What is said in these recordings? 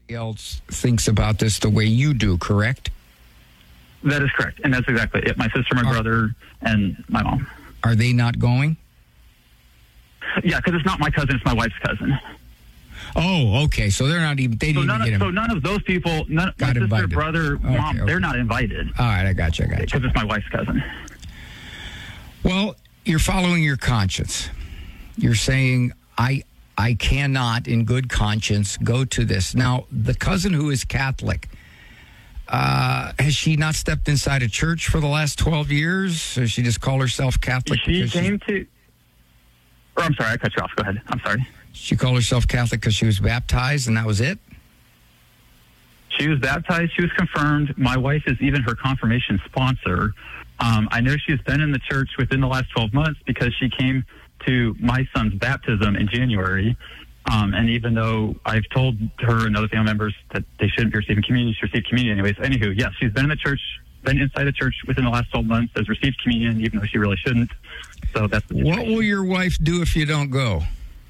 else thinks about this the way you do, correct? That is correct. And that's exactly it. My sister, my brother, and my mom. Are they not going? Yeah, because it's not my cousin, it's my wife's cousin. Oh, okay. So they're not even, they didn't even get So none of those people, my sister, invited. brother, mom, Okay. they're not invited. All right, I got you. Because it's my wife's cousin. Well, you're following your conscience. You're saying, I cannot, in good conscience, go to this. Now, the cousin who is Catholic, has she not stepped inside a church for the last 12 years? Or she just called herself Catholic? She came to... Oh, I'm sorry, I cut you off. Go ahead. I'm sorry. She called herself Catholic because she was baptized, and that was it? She was baptized. She was confirmed. My wife is even her confirmation sponsor. I know she's been in the church within the last 12 months because she came to my son's baptism in January. And even though I've told her and other family members that they shouldn't be receiving communion, she received communion anyways. Anywho, yes, she's been in the church, been inside the church within the last 12 months, has received communion, even though she really shouldn't. So that's the situation. What will your wife do if you don't go?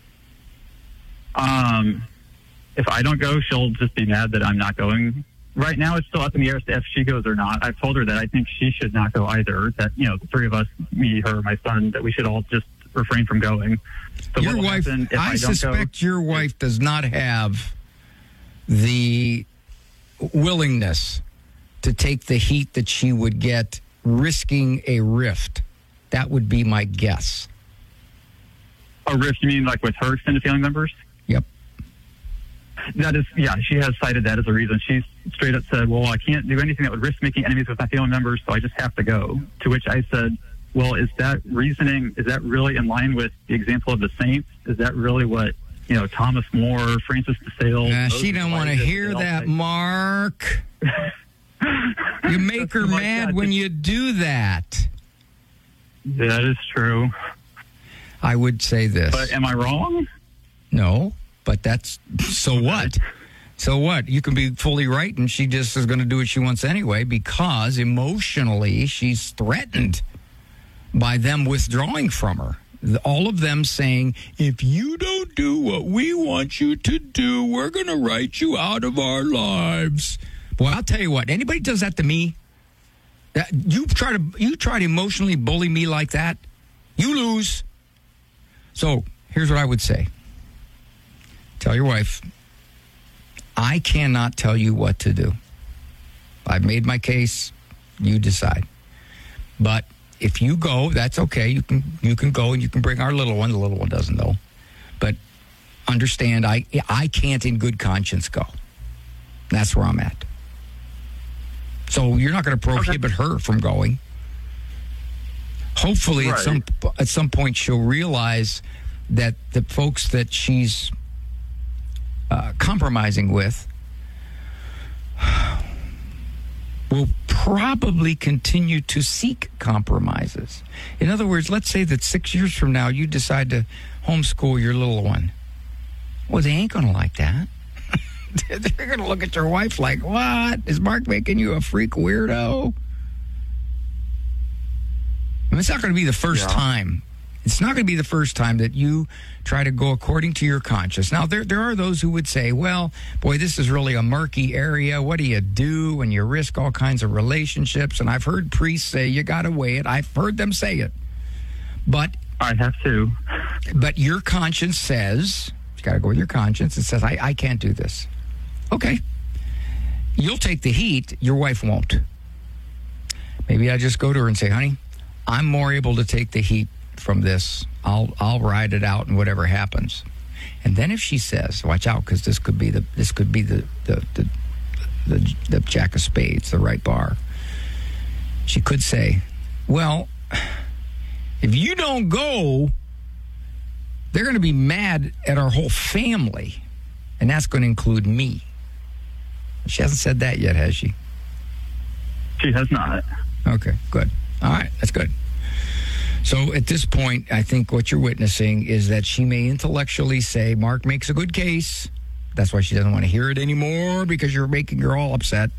If I don't go, she'll just be mad that I'm not going. Right now, it's still up in the air as to if she goes or not. I've told her that I think she should not go either, that, the three of us, me, her, my son, that we should all just refrain from going. So your wife, I suspect your wife does not have the willingness to take the heat that she would get risking a rift. That would be my guess. A rift, you mean like with her extended family members? Yep. That is, yeah, she has cited that as a reason. She's straight up said, well, I can't do anything that would risk making enemies with my family members, so I just have to go. To which I said, well, is that reasoning, is that really in line with the example of the saints? Is that really what, Thomas More, Francis de Sales? She don't want to hear that, Mark. You make her mad when you do that. That is true. I would say this. But am I wrong? No, but that's, so what? So what? You can be fully right, and she just is going to do what she wants anyway because emotionally she's threatened by them withdrawing from her. All of them saying, if you don't do what we want you to do, we're going to write you out of our lives. Boy, I'll tell you what, anybody does that to me, you try to emotionally bully me like that, you lose. So here's what I would say. Tell your wife, I cannot tell you what to do. I've made my case. You decide. But if you go, that's okay. You can go and you can bring our little one. The little one doesn't know. But understand, I can't in good conscience go. That's where I'm at. So you're not going to prohibit her from going. Hopefully, right. at some point, she'll realize that the folks that she's compromising with will probably continue to seek compromises. In other words, let's say that 6 years from now, you decide to homeschool your little one. Well, they ain't going to like that. They're going to look at your wife like, what? Is Mark making you a freak weirdo? I mean, it's not going to be the first time. It's not going to be the first time that you try to go according to your conscience. Now, there are those who would say, well, boy, this is really a murky area. What do you do when you risk all kinds of relationships? And I've heard priests say, you got to weigh it. I've heard them say it. But I have to. But your conscience says, you got to go with your conscience. It says, I can't do this. Okay. You'll take the heat. Your wife won't. Maybe I just go to her and say, honey, I'm more able to take the heat from this. I'll ride it out and whatever happens. And then if she says, watch out, because this could be the jack of spades, the right bar. She could say, well, if you don't go, they're going to be mad at our whole family. And that's going to include me. She hasn't said that yet, has she? She has not. Okay, good. All right, that's good. So at this point, I think what you're witnessing is that she may intellectually say, Mark makes a good case. That's why she doesn't want to hear it anymore, because you're making her all upset.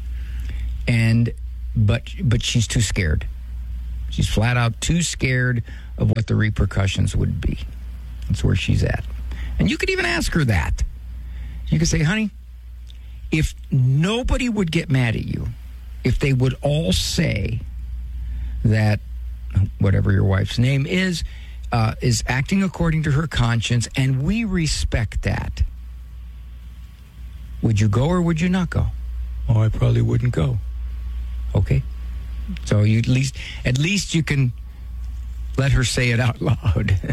But she's too scared. She's flat out too scared of what the repercussions would be. That's where she's at. And you could even ask her that. You could say, honey, if nobody would get mad at you, if they would all say that whatever your wife's name is acting according to her conscience, and we respect that, would you go or would you not go? Oh, I probably wouldn't go. Okay. So you at least you can let her say it out loud.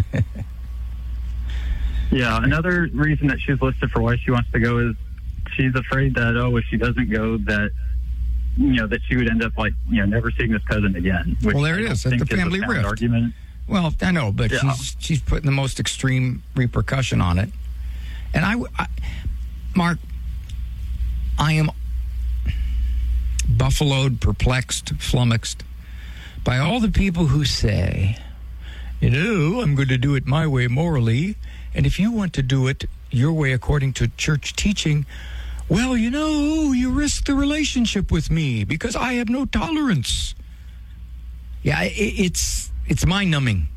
Yeah, another reason that she's listed for why she wants to go is she's afraid that, if she doesn't go, that, that she would end up never seeing this cousin again. Well, there it is. That's the family rift. Argument. Well, I know, but yeah. she's putting the most extreme repercussion on it. And I Mark, I am buffaloed, perplexed, flummoxed by all the people who say, I'm going to do it my way morally, and if you want to do it your way according to church teaching, well, you risk the relationship with me because I have no tolerance. Yeah, it's mind-numbing.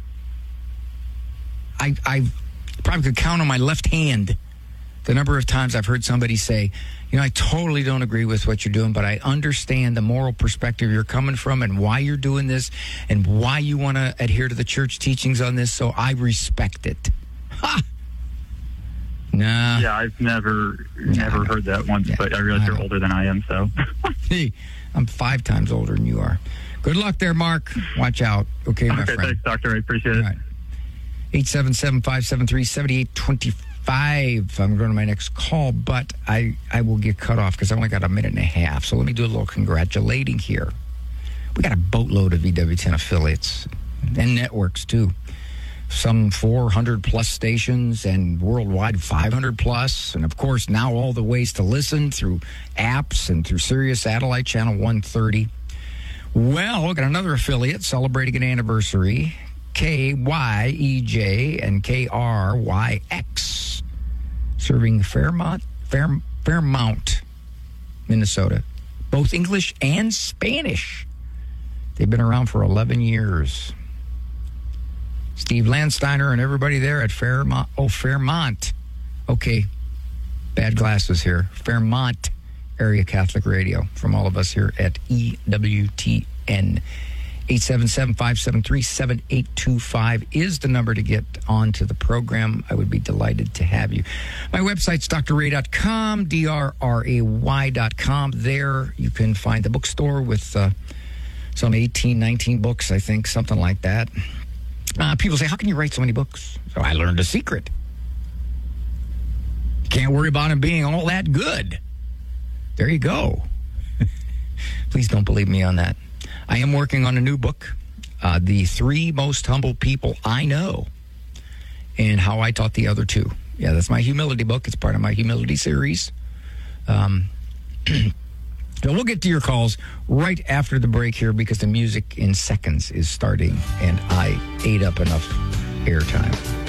I probably could count on my left hand the number of times I've heard somebody say, I totally don't agree with what you're doing, but I understand the moral perspective you're coming from and why you're doing this and why you want to adhere to the church teachings on this, so I respect it. Ha! Nah. Yeah, I've never heard that once, but I realize you're older than I am, so. Hey, I'm 5 times older than you are. Good luck there, Mark. Watch out. Okay, my friend. Thanks, Doctor. I appreciate it. All right. 877-573-7825. I'm going to my next call, but I will get cut off because I only got a minute and a half. So let me do a little congratulating here. We got a boatload of EWTN affiliates and networks, too. Some 400-plus stations and worldwide 500-plus. And, of course, now all the ways to listen through apps and through Sirius Satellite Channel 130. Well, we got another affiliate celebrating an anniversary, KYEJ and KRYX, serving Fairmont, Minnesota, both English and Spanish. They've been around for 11 years. Steve Landsteiner and everybody there at Fairmont. Oh, Fairmont. Okay, bad glasses here. Fairmont Area Catholic Radio from all of us here at EWTN. 877-573-7825 is the number to get onto the program. I would be delighted to have you. My website's drray.com, DRRAY.com. There you can find the bookstore with some 18, 19 books, I think, something like that. People say, how can you write so many books? So I learned a secret. Can't worry about them being all that good. There you go. Please don't believe me on that. I am working on a new book, The 3 Most Humble People I Know, and How I Taught the Other 2. Yeah, that's my humility book. It's part of my humility series. So we'll get to your calls right after the break here because the music in seconds is starting, and I ate up enough airtime.